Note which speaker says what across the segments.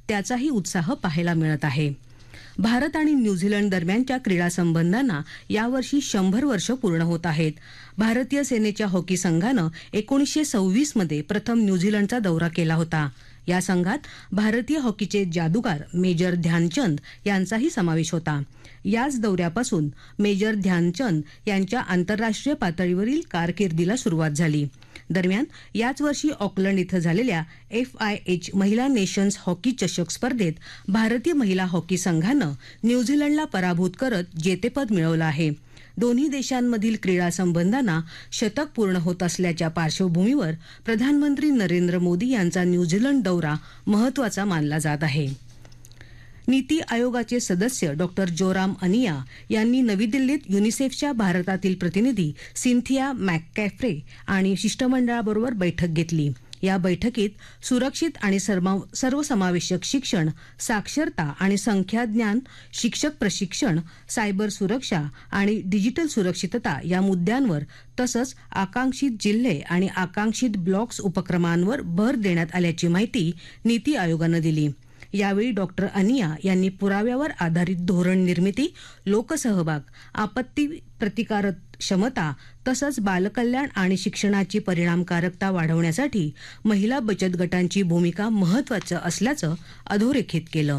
Speaker 1: त्याचाही उत्साह पाहायला मिळत आहे. भारत आणि न्यूझीलंड दरम्यानच्या क्रीडा संबंधांना यावर्षी 100 वर्ष पूर्ण होत आहेत. भारतीय सेनेच्या हॉकी संघानं 1926 मध्ये प्रथम न्यूझीलंडचा दौरा केला होता. या संघात भारतीय हॉकीचे जादूगार मेजर ध्यानचंद यांचाही समावेश होता. याच दौऱ्यापासून मेजर ध्यानचंद यांच्या आंतरराष्ट्रीय पातळीवरील कारकिर्दीला सुरुवात झाली. दरम्यान याच वर्षी ऑकलंड इथं झालेल्या FIH महिला नेशन्स हॉकी चषक स्पर्धेत भारतीय महिला हॉकी संघानं न्यूझीलंडला पराभूत करत जेतेपद मिळवलं आहे. दोन्ही देशांमधील क्रीडा संबंधांना शतक पूर्ण होत असल्याच्या पार्श्वभूमीवर प्रधानमंत्री नरेंद्र मोदी यांचा न्यूझीलंड दौरा महत्त्वाचा मानला जात आहे. नीती आयोगाचे सदस्य डॉक्टर जोराम अनिया यांनी नवी दिल्लीत युनिसेफच्या भारतातील प्रतिनिधी सिंथिया मॅककॅफ्रे आणि शिष्टमंडळाबरोबर बैठक घेतली. या बैठकीत सुरक्षित आणि सर्वसमावेशक शिक्षण, साक्षरता आणि संख्याज्ञान, शिक्षक प्रशिक्षण, सायबर सुरक्षा आणि डिजिटल सुरक्षितता या मुद्द्यांवर तसंच आकांक्षित जिल्हे आणि आकांक्षित ब्लॉक्स उपक्रमांवर भर देण्यात आल्याची माहिती नीती आयोगानं दिली. यावेळी डॉक्टर अनिया यांनी पुराव्यावर आधारित धोरण निर्मिती, लोकसहभाग, आपत्ती प्रतिकारक क्षमता तसंच बालकल्याण आणि शिक्षणाची परिणामकारकता वाढवण्यासाठी महिला बचत गटांची भूमिका महत्त्वाची असल्याचं अधोरेखित केलं.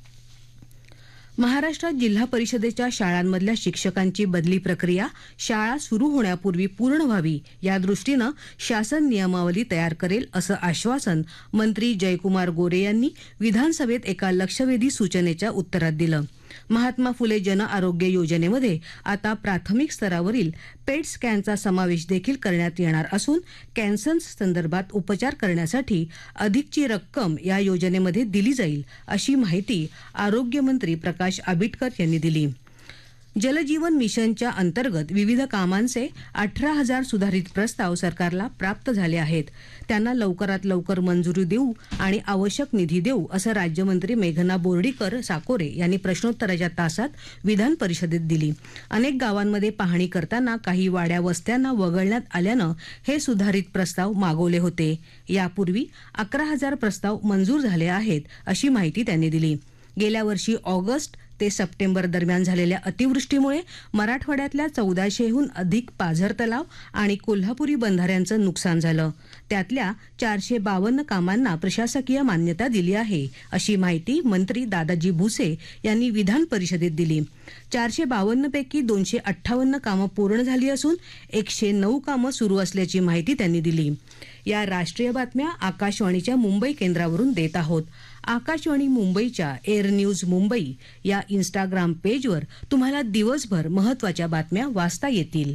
Speaker 1: महाराष्ट्रात जिल्हा परिषदेच्या शाळांमधल्या शिक्षकांची बदली प्रक्रिया शाळा सुरू होण्यापूर्वी पूर्ण व्हावी यादृष्टीनं शासन नियमावली तयार करेल असं आश्वासन मंत्री जयकुमार गोरे यांनी विधानसभेत एका लक्षवेधी सूचनेच्या उत्तरात दिलं. महात्मा फुले जन आरोग्य योजनेमध्ये आता प्राथमिक स्तरावरील पेट स्कॅनचा समावेश देखील करण्यात येणार असून कॅन्सर संदर्भात उपचार करण्यासाठी अधिकची रक्कम या योजनेमध्ये दिली जाईल अशी माहिती आरोग्यमंत्री प्रकाश आंबेडकर यांनी दिली. जलजीवन मिशनच्या अंतर्गत विविध कामांचे 18,000 सुधारित प्रस्ताव सरकारला प्राप्त झाले आहेत. त्यांना लवकरात लवकर मंजुरी देऊ आणि आवश्यक निधी देऊ असं राज्यमंत्री मेघना बोर्डीकर साकोरे यांनी प्रश्नोत्तराच्या तासात विधान परिषदेत दिली. अनेक गावांमध्ये पाहणी करताना काही वाड्या वस्त्यांना वगळण्यात आल्यानं हे सुधारित प्रस्ताव मागवले होते. यापूर्वी 11,000 प्रस्ताव मंजूर झाले आहेत अशी माहिती त्यांनी दिली. गेल्या वर्षी ऑगस्ट ते सप्टेंबर दरम्यान झालेल्या अतिवृष्टीमुळे मराठवाड्यातल्या 1400हून अधिक पाझर तलाव आणि कोल्हापुरी बंधाऱ्यांचं नुकसान झालं. त्यातल्या 452 कामांना प्रशासकीय मान्यता दिली आहे अशी माहिती मंत्री दादाजी भुसे यांनी विधान परिषदेत दिली. 452 पैकी 258 कामं पूर्ण झाली असून 109 कामं सुरू असल्याची माहिती त्यांनी दिली. या राष्ट्रीय बातम्या आकाशवाणीच्या मुंबई केंद्रावरून देत आहोत. आकाशवाणी मुंबईच्या एअर न्यूज मुंबई या इंस्टाग्राम पेजवर तुम्हाला दिवसभर महत्त्वाच्या बातम्या वाचता येतील.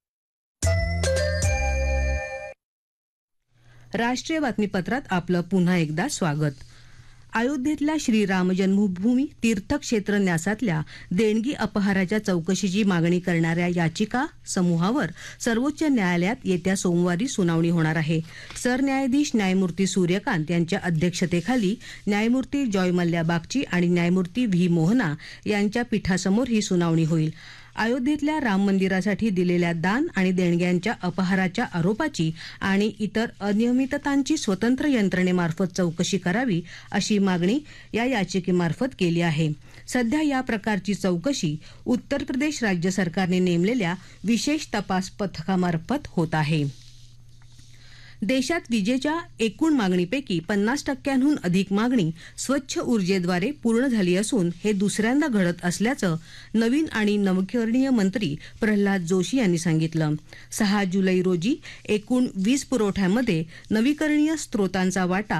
Speaker 1: राष्ट्रीय बातमीपत्रात आपलं पुन्हा एकदा स्वागत. अयोध्येतल्या श्रीराम जन्मभूमी तीर्थक्षेत्र न्यासातल्या देणगी अपहाराच्या चौकशीची मागणी करणाऱ्या याचिका समूहावर सर्वोच्च न्यायालयात येत्या सोमवारी सुनावणी होणार आहे. सरन्यायाधीश न्यायमूर्ती सूर्यकांत यांच्या अध्यक्षतेखाली न्यायमूर्ती जॉय मल्ल्या बागची आणि न्यायमूर्ती व्ही मोहना यांच्या पीठासमोर ही सुनावणी होईल. अयोध्येतल्या राम मंदिरासाठी दिलेल्या दान आणि देणग्यांच्या अपहाराच्या आरोपाची आणि इतर अनियमिततांची स्वतंत्र यंत्रणेमार्फत चौकशी करावी अशी मागणी या याचिकेमार्फत केली आहे. सध्या या प्रकारची चौकशी उत्तर प्रदेश राज्य सरकारने नेमलेल्या विशेष तपास पथकामार्फत होत आहे. देशात विजेच्या एकूण मागणीपैकी 50% अधिक मागणी स्वच्छ ऊर्जेद्वारे पूर्ण झाली असून हे दुसऱ्यांदा घडत असल्याचं नवीन आणि नवकरणीय मंत्री प्रल्हाद जोशी यांनी सांगितलं. 6 जुलै रोजी एकूण वीज पुरवठ्यामध्ये नवीकरणीय स्रोतांचा वाटा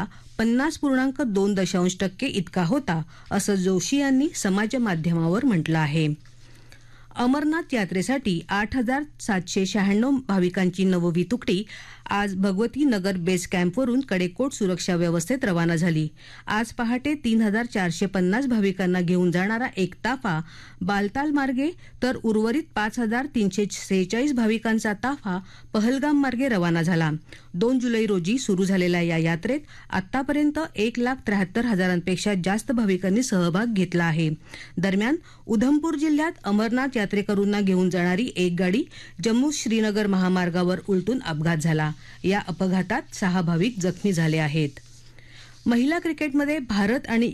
Speaker 1: 50.2% इतका होता असं जोशी यांनी समाजमाध्यमावर म्हटलं आहे. अमरनाथ यात्रेसाठी 8,796 भाविकांची नववी तुकडी आज भगवती नगर बेस कॅम्पवरून कडेकोट सुरक्षा व्यवस्थेत रवाना झाली. आज पहाटे 3,450 भाविकांना घेऊन जाणारा एक ताफा बालताल मार्गे तर उर्वरित 5,346 भाविकांचा ताफा पहलगाम मार्गे रवाना झाला. 2 जुलै रोजी सुरू झालेल्या या यात्रेत आतापर्यंत 1,73,000पेक्षा जास्त भाविकांनी सहभाग घेतला आहे. दरम्यान उधमपूर जिल्ह्यात अमरनाथ यात्रेकरूंना घेऊन जाणारी एक गाडी जम्मू श्रीनगर महामार्गावर उलटून अपघात झाला. या अपघातात 6 भाविक जखमी झाले आहेत. महिला क्रिकेटमध्ये भारत आणि